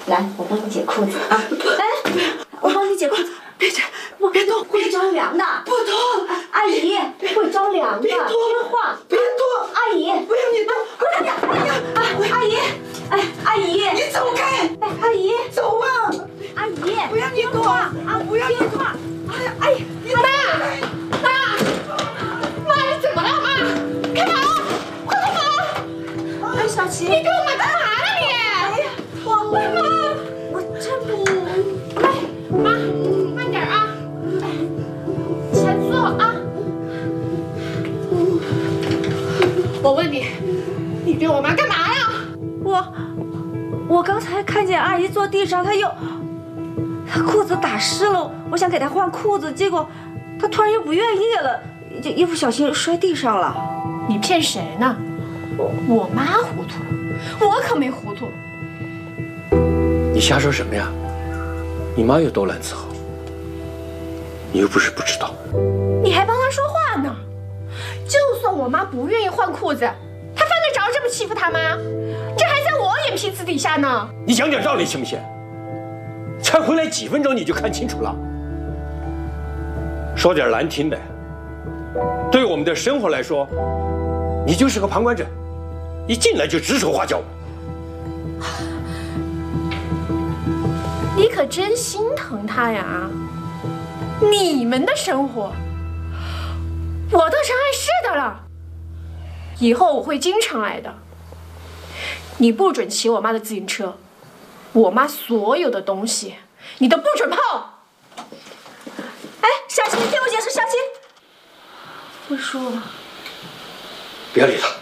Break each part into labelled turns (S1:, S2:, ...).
S1: 来，我帮你解裤子啊！来，我帮你解裤子。
S2: 别解，别动，
S1: 会着凉的。
S2: 不动，
S1: 阿姨会着凉的，
S2: 别动，
S1: 别晃，
S2: 别动，
S1: 阿姨，
S2: 不要你动，
S1: 快点！哎呀，阿姨，哎，阿姨，
S2: 你走开！
S1: 哎，阿姨，
S2: 走啊！
S1: 阿姨，
S2: 不要你动啊！不要你动！
S1: 哎呀，妈，你怎么了，妈？开门，快开门！哎，小琪，你给我们干嘛呢你？哎呀，我这不，哎，妈，慢点啊，先坐啊。我问你，你对我妈干嘛呀？我刚才看见阿姨坐地上，她裤子打湿了，我想给她换裤子，结果她突然又不愿意了，就一不小心摔地上了。
S3: 你骗谁呢？我妈糊涂了，我可没糊涂。
S4: 你瞎说什么呀？你妈有多难伺候，你又不是不知道。
S3: 你还帮她说话呢？就算我妈不愿意换裤子，她犯得着这么欺负她吗？这还在我眼皮子底下呢。
S4: 你讲讲道理行不行？才回来几分钟你就看清楚了。说点难听的，对我们的生活来说，你就是个旁观者，一进来就指手画脚。
S3: 你可真心疼她呀！你们的生活，我倒是碍事的了。以后我会经常来的。你不准骑我妈的自行车，我妈所有的东西你都不准碰。
S1: 哎，小琪，听我解释，小琪，我说了，
S4: 不要理他。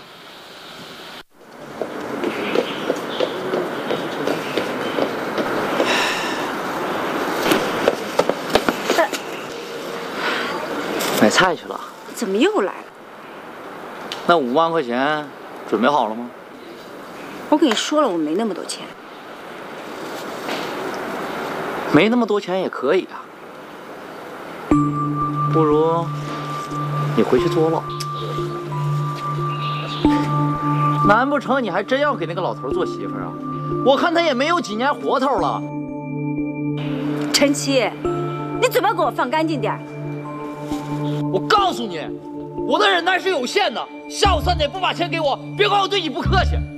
S5: 买菜去了？
S1: 怎么又来了？
S5: 那5万块钱准备好了吗？
S1: 我跟你说了，我没那么多钱。
S5: 没那么多钱也可以啊，不如你回去坐牢。难不成你还真要给那个老头做媳妇啊？我看他也没有几年活头了。
S1: 陈七，你嘴巴给我放干净点。
S5: 我告诉你，我的忍耐是有限的，下午3点不把钱给我，别怪我对你不客气。